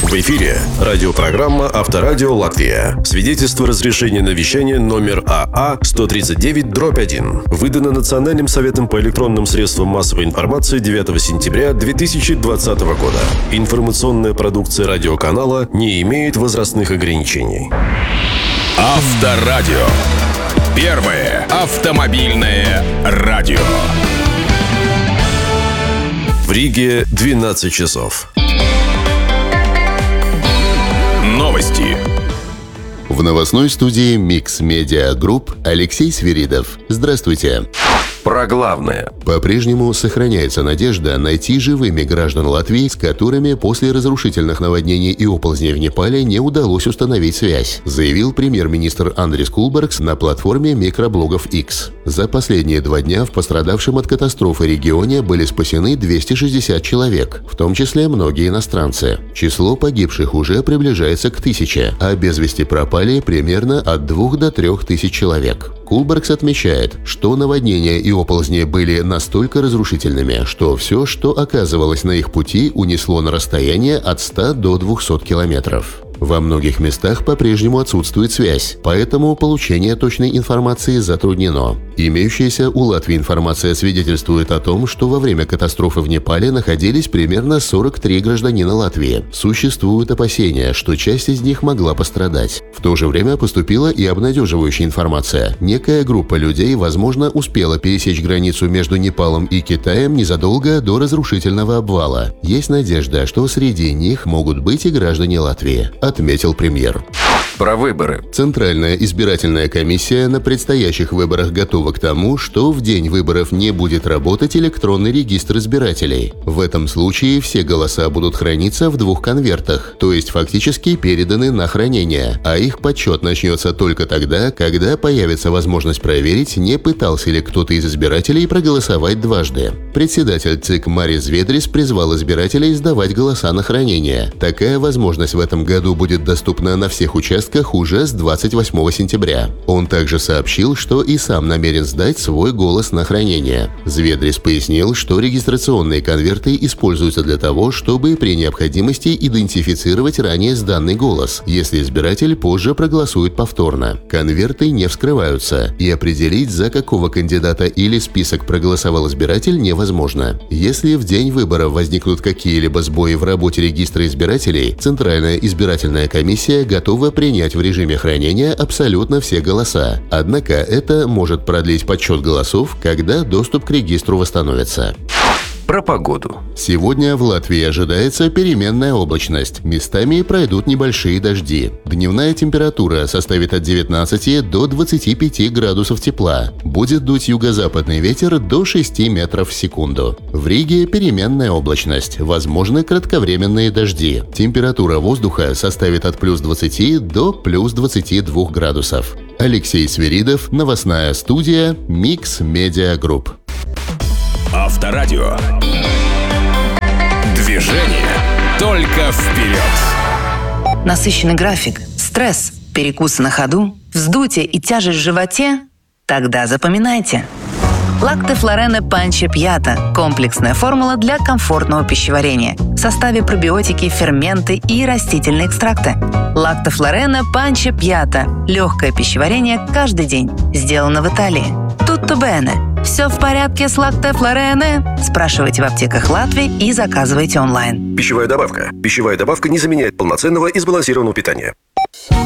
В эфире радиопрограмма «Авторадио Латвия». Свидетельство разрешения на вещание номер АА 139/1. Выдано Национальным советом по электронным средствам массовой информации 9 сентября 2020 года. Информационная продукция радиоканала не имеет возрастных ограничений. Авторадио. Первое автомобильное радио. В Риге 12 часов. Новости. В новостной студии Mix Media Group Алексей Свиридов. Здравствуйте. Про главное. По-прежнему сохраняется надежда найти живыми граждан Латвии, с которыми после разрушительных наводнений и оползней в Непале не удалось установить связь, заявил премьер-министр Андрис Кулбергс на платформе микроблогов X. За последние 2 дня в пострадавшем от катастрофы регионе были спасены 260 человек, в том числе многие иностранцы. Число погибших уже приближается к 1000, а без вести пропали примерно от 2 до 3 тысяч человек. Кулбергс отмечает, что наводнения и оползни были настолько разрушительными, что все, что оказывалось на их пути, унесло на расстояние от 100 до 200 километров. Во многих местах по-прежнему отсутствует связь, поэтому получение точной информации затруднено. Имеющаяся у Латвии информация свидетельствует о том, что во время катастрофы в Непале находились примерно 43 гражданина Латвии. Существуют опасения, что часть из них могла пострадать. В то же время поступила и обнадеживающая информация. Некая группа людей, возможно, успела пересечь границу между Непалом и Китаем незадолго до разрушительного обвала. Есть надежда, что среди них могут быть и граждане Латвии, отметил премьер. Про выборы. Центральная избирательная комиссия на предстоящих выборах готова к тому, что в день выборов не будет работать электронный регистр избирателей. В этом случае все голоса будут храниться в 2 конвертах, то есть фактически переданы на хранение, а их подсчет начнется только тогда, когда появится возможность проверить, не пытался ли кто-то из избирателей проголосовать дважды. Председатель ЦИК Марис Ведрис призвал избирателей сдавать голоса на хранение. Такая возможность в этом году будет доступна на всех участках уже с 28 сентября. Он также сообщил, что и сам намерен сдать свой голос на хранение. Зведрис пояснил, что регистрационные конверты используются для того, чтобы при необходимости идентифицировать ранее сданный голос, если избиратель позже проголосует повторно. Конверты не вскрываются, и определить, за какого кандидата или список проголосовал избиратель, невозможно. Если в день выборов возникнут какие-либо сбои в работе регистра избирателей, Центральная избирательная комиссия готова принять в режиме хранения абсолютно все голоса. Однако это может продлить подсчет голосов, когда доступ к регистру восстановится. Про погоду. Сегодня в Латвии ожидается переменная облачность. Местами пройдут небольшие дожди. Дневная температура составит от 19 до 25 градусов тепла. Будет дуть юго-западный ветер до 6 метров в секунду. В Риге переменная облачность. Возможны кратковременные дожди. Температура воздуха составит от плюс 20 до плюс 22 градусов. Алексей Свиридов, новостная студия Mix Media Group. Авторадио. Движение только вперед. Насыщенный график, стресс, перекусы на ходу, вздутие и тяжесть в животе? Тогда запоминайте. Лакте Флорене Панче Пьята – комплексная формула для комфортного пищеварения. В составе пробиотики, ферменты и растительные экстракты. Лакте Флорене Панче Пьята – легкое пищеварение каждый день. Сделано в Италии. Tutto bene. Все в порядке с Лакте Флорене? Спрашивайте в аптеках Латвии и заказывайте онлайн. Пищевая добавка. Пищевая добавка не заменяет полноценного и сбалансированного питания.